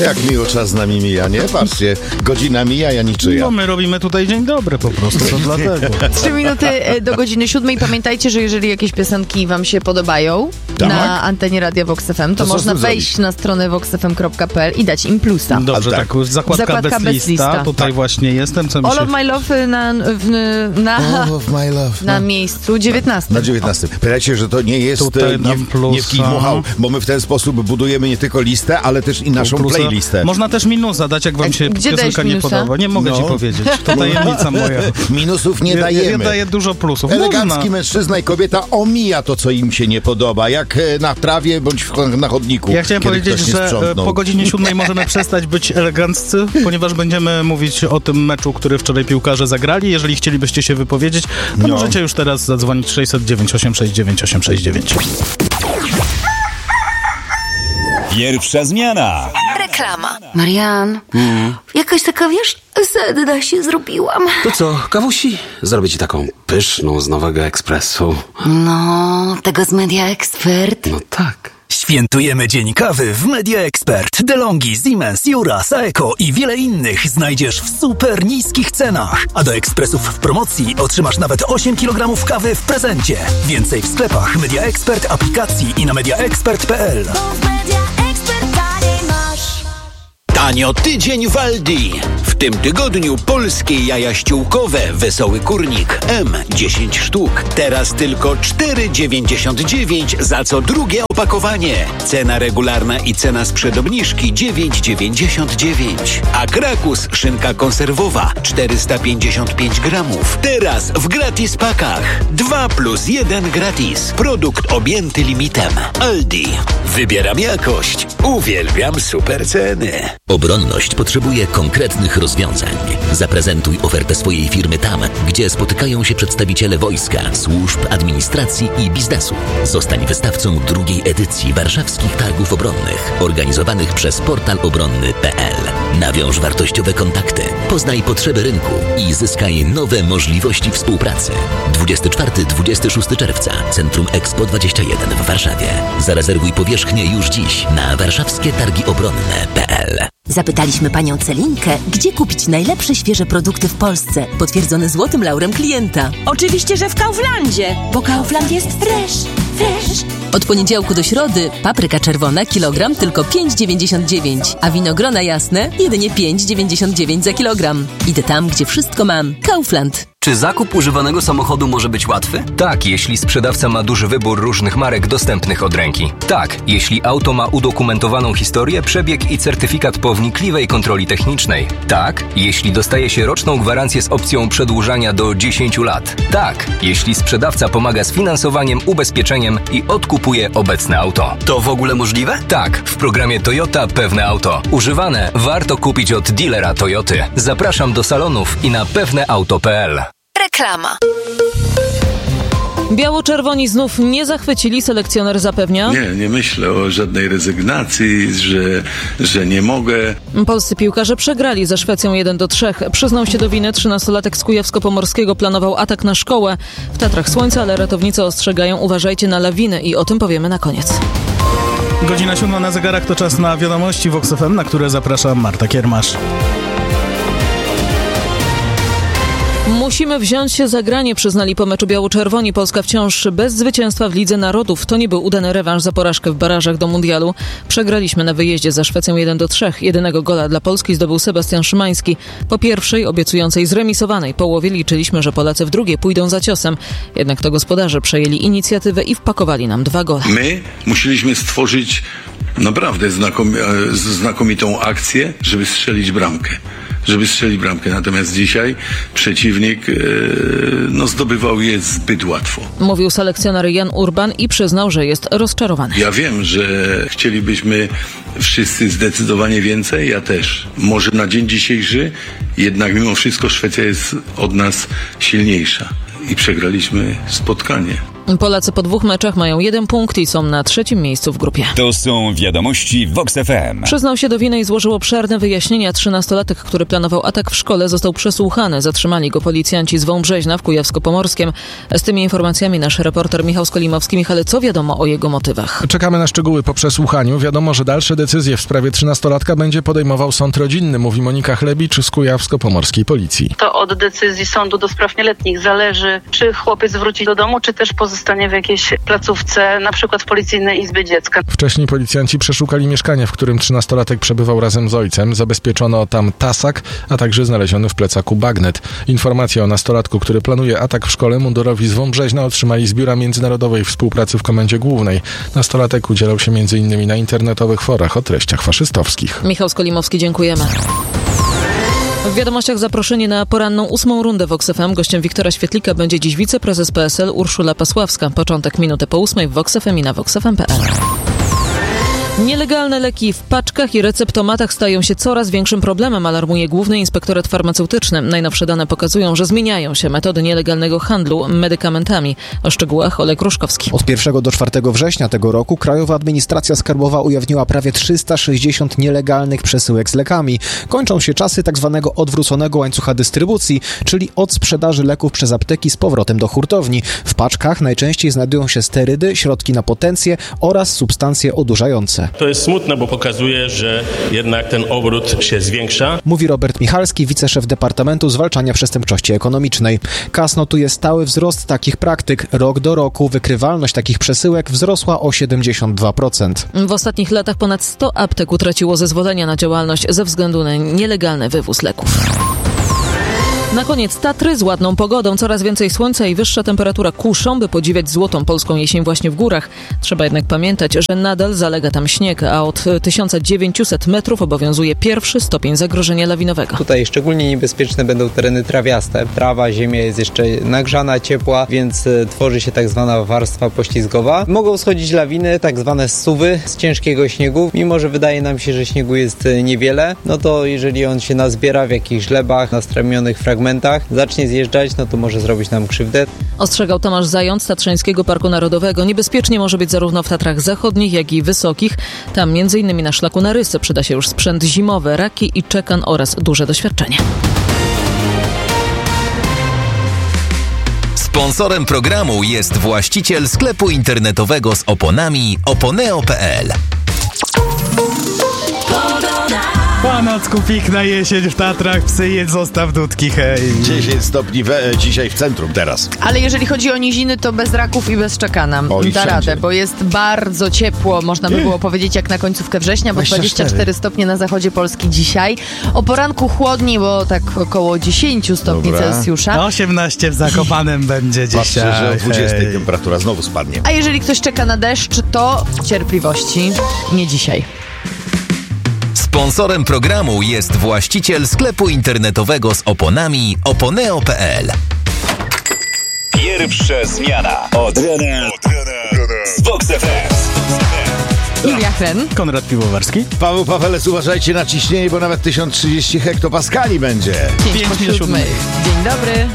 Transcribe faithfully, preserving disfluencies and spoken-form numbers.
Jak miło czas z nami mija, nie? Patrzcie, godzina mija, ja niczyja. No my robimy tutaj dzień dobry po prostu, to dlatego. Trzy minuty do godziny siódmej. Pamiętajcie, że jeżeli jakieś piosenki wam się podobają tak? na antenie Radia Vox F M, to, to można wejść zrobić? na stronę vox f m kropka p l i dać im plusa. Dobrze, tak. tak zakładka, zakładka bez, bez lista. lista. Tutaj tak. właśnie jestem. Co mi All się... of my love na, w, na, All of my love. na miejscu dziewiętnastym. Na dziewiętnastym. Pamiętajcie, że to nie jest tutaj nie, nie w kij dmuchał, bo my w ten sposób budujemy nie tylko listę, ale też i naszą plusa. playlistę. Można też minusa dać, jak wam się Gdzie piosenka nie podoba. Nie mogę no. ci powiedzieć. To tajemnica moja. Minusów nie ja, dajemy. Ja daję dużo plusów. Elegancki Można. mężczyzna i kobieta omija to, co im się nie podoba, jak na trawie bądź na chodniku. Ja chciałem powiedzieć, że po godzinie siódmej możemy przestać być eleganccy, ponieważ będziemy mówić o tym meczu, który wczoraj piłkarze zagrali. Jeżeli chcielibyście się wypowiedzieć, to no. możecie już teraz zadzwonić sześćset dziewięć osiem sześć dziewięć osiem sześć dziewięć. Pierwsza zmiana. Reklama. Marian, mm. jakaś taka, wiesz, sedna się zrobiłam. To co, kawusi? Zrobię ci taką pyszną z Nowego Ekspresu. No, tego z Media Expert. No tak. Świętujemy Dzień Kawy w Media Expert. DeLonghi, Siemens, Jura, Saeco i wiele innych znajdziesz w super niskich cenach. A do ekspresów w promocji otrzymasz nawet osiem kilogramów kawy w prezencie. Więcej w sklepach Media Expert, aplikacji i na media expert kropka p l. Tanio tydzień w Aldi. W tym tygodniu polskie jaja ściółkowe Wesoły Kurnik M dziesięć sztuk. Teraz tylko cztery dziewięćdziesiąt dziewięć za co drugie opakowanie. Cena regularna i cena sprzed obniżki dziewięć dziewięćdziesiąt dziewięć. A Krakus szynka konserwowa czterysta pięćdziesiąt pięć gramów. Teraz w gratis pakach. dwa plus jeden gratis. Produkt objęty limitem. Aldi. Wybieram jakość. Uwielbiam super ceny. Obronność potrzebuje konkretnych rozwiązań. Zaprezentuj ofertę swojej firmy tam, gdzie spotykają się przedstawiciele wojska, służb, administracji i biznesu. Zostań wystawcą drugiej edycji Warszawskich Targów Obronnych, organizowanych przez portal obronny kropka p l. Nawiąż wartościowe kontakty, poznaj potrzeby rynku i zyskaj nowe możliwości współpracy. dwudziestego czwartego do dwudziestego szóstego czerwca, Centrum Expo dwadzieścia jeden w Warszawie. Zarezerwuj powierzchnię już dziś na warszawskie targi obronne kropka p l. Zapytaliśmy panią Celinkę, gdzie kupić najlepsze świeże produkty w Polsce, potwierdzone złotym laurem klienta. Oczywiście, że w Kauflandzie, bo Kaufland jest fresh, fresh. Od poniedziałku do środy papryka czerwona kilogram tylko pięć dziewięćdziesiąt dziewięć, a winogrona jasne jedynie pięć dziewięćdziesiąt dziewięć za kilogram. Idę tam, gdzie wszystko mam. Kaufland. Czy zakup używanego samochodu może być łatwy? Tak, jeśli sprzedawca ma duży wybór różnych marek dostępnych od ręki. Tak, jeśli auto ma udokumentowaną historię, przebieg i certyfikat po wnikliwej kontroli technicznej. Tak, jeśli dostaje się roczną gwarancję z opcją przedłużania do dziesięciu lat. Tak, jeśli sprzedawca pomaga z finansowaniem, ubezpieczeniem i odkupuje obecne auto. To w ogóle możliwe? Tak, w programie Toyota Pewne Auto. Używane warto kupić od dealera Toyoty. Zapraszam do salonów i na pewne auto kropka p l. Reklama. Biało-czerwoni znów nie zachwycili, selekcjoner zapewnia. Nie, nie myślę o żadnej rezygnacji, że, że nie mogę. Polscy piłkarze przegrali ze Szwecją jeden do trzech. Przyznał się do winy trzynastolatek z Kujawsko-Pomorskiego, planował atak na szkołę. W Tatrach słońce, ale ratownicy ostrzegają, uważajcie na lawiny i o tym powiemy na koniec. Godzina siódma na zegarach, to czas na wiadomości Vox F M, na które zaprasza Marta Kiermasz. Musimy wziąć się za granie, przyznali po meczu biało-czerwoni. Polska wciąż bez zwycięstwa w Lidze Narodów. To nie był udany rewanż za porażkę w barażach do mundialu. Przegraliśmy na wyjeździe za Szwecją jeden do trzech. Jedynego gola dla Polski zdobył Sebastian Szymański. Po pierwszej, obiecującej zremisowanej połowie liczyliśmy, że Polacy w drugiej pójdą za ciosem. Jednak to gospodarze przejęli inicjatywę i wpakowali nam dwa gole. My musieliśmy stworzyć naprawdę znakomi- znakomitą akcję, żeby strzelić bramkę. żeby strzelić bramkę. Natomiast dzisiaj przeciwnik e, no, zdobywał je zbyt łatwo. Mówił selekcjoner Jan Urban i przyznał, że jest rozczarowany. Ja wiem, że chcielibyśmy wszyscy zdecydowanie więcej, ja też. Może na dzień dzisiejszy, jednak mimo wszystko Szwecja jest od nas silniejsza i przegraliśmy spotkanie. Polacy po dwóch meczach mają jeden punkt i są na trzecim miejscu w grupie. To są wiadomości Vox F M. Przyznał się do winy i złożył obszerne wyjaśnienia. Trzynastolatek, który planował atak w szkole, został przesłuchany. Zatrzymali go policjanci z Wąbrzeźna w Kujawsko-Pomorskiem. Z tymi informacjami nasz reporter Michał Skolimowski. Michale, co wiadomo o jego motywach? Czekamy na szczegóły po przesłuchaniu. Wiadomo, że dalsze decyzje w sprawie trzynastolatka będzie podejmował sąd rodzinny, mówi Monika Chlebicz z Kujawsko-Pomorskiej Policji. To od decyzji sądu do spraw nieletnich zależy, czy chłopiec wróci do domu, czy też pozostanie w jakiejś placówce, na przykład w Policyjnej Izbie Dziecka. Wcześniej policjanci przeszukali mieszkanie, w którym trzynastolatek przebywał razem z ojcem. Zabezpieczono tam tasak, a także znaleziony w plecaku bagnet. Informacje o nastolatku, który planuje atak w szkole, mundurowi z Wąbrzeźna otrzymali z Biura Międzynarodowej Współpracy w Komendzie Głównej. Nastolatek udzielał się między innymi na internetowych forach o treściach faszystowskich. Michał Skolimowski, dziękujemy. W wiadomościach zaproszenie na poranną ósmą rundę Vox F M. Gościem Wiktora Świetlika będzie dziś wiceprezes P S L Urszula Pasławska. Początek minutę po ósmej w Vox F M i na vox f m kropka p l. Nielegalne leki w paczkach i receptomatach stają się coraz większym problemem, alarmuje Główny Inspektorat Farmaceutyczny. Najnowsze dane pokazują, że zmieniają się metody nielegalnego handlu medykamentami. O szczegółach Oleg Ruszkowski. Od pierwszego do czwartego września tego roku Krajowa Administracja Skarbowa ujawniła prawie trzysta sześćdziesiąt nielegalnych przesyłek z lekami. Kończą się czasy tzw. odwróconego łańcucha dystrybucji, czyli od sprzedaży leków przez apteki z powrotem do hurtowni. W paczkach najczęściej znajdują się sterydy, środki na potencję oraz substancje odurzające. To jest smutne, bo pokazuje, że jednak ten obrót się zwiększa. Mówi Robert Michalski, wiceszef Departamentu Zwalczania Przestępczości Ekonomicznej. K A S notuje stały wzrost takich praktyk. Rok do roku wykrywalność takich przesyłek wzrosła o siedemdziesiąt dwa procent. W ostatnich latach ponad sto aptek utraciło zezwolenia na działalność ze względu na nielegalny wywóz leków. Na koniec Tatry z ładną pogodą, coraz więcej słońca i wyższa temperatura kuszą, by podziwiać złotą polską jesień właśnie w górach. Trzeba jednak pamiętać, że nadal zalega tam śnieg, a od tysiąc dziewięćset metrów obowiązuje pierwszy stopień zagrożenia lawinowego. Tutaj szczególnie niebezpieczne będą tereny trawiaste. Trawa, ziemia jest jeszcze nagrzana, ciepła, więc tworzy się tak zwana warstwa poślizgowa. Mogą schodzić lawiny, tak zwane zsuwy z ciężkiego śniegu. Mimo że wydaje nam się, że śniegu jest niewiele, no to jeżeli on się nazbiera w jakichś glebach, na stromionych fragmentach, zacznie zjeżdżać, no to może zrobić nam krzywdę. Ostrzegał Tomasz Zając z Tatrzańskiego Parku Narodowego. Niebezpiecznie może być zarówno w Tatrach Zachodnich, jak i Wysokich. Tam między innymi na szlaku na Rysy przyda się już sprzęt zimowy, raki i czekan oraz duże doświadczenie. Sponsorem programu jest właściciel sklepu internetowego z oponami oponeo kropka p l. Panocku, piękna jesień w Tatrach, psy jedz, zostaw dudki, hej. dziesięć stopni we, dzisiaj w centrum teraz. Ale jeżeli chodzi o niziny, to bez raków i bez czekana. Oj, da wszędzie. radę, bo jest bardzo ciepło, można by było powiedzieć, jak na końcówkę września, bo dwadzieścia cztery. dwadzieścia cztery stopnie na zachodzie Polski dzisiaj. O poranku chłodniej, bo tak około dziesięć stopni Dobra. Celsjusza. osiemnaście w Zakopanem będzie dzisiaj. Patrzę, że o dwudziestej hej. temperatura znowu spadnie. A jeżeli ktoś czeka na deszcz, to cierpliwości. Nie dzisiaj. Sponsorem programu jest właściciel sklepu internetowego z oponami oponeo kropka p l. Pierwsza zmiana od rana z Vox F M. Julia Chren. Konrad Piwowarski. Paweł Pawelec, uważajcie na ciśnienie, bo nawet tysiąc trzydzieści hektopaskali będzie. pięć po siódmej. Dzień dobry.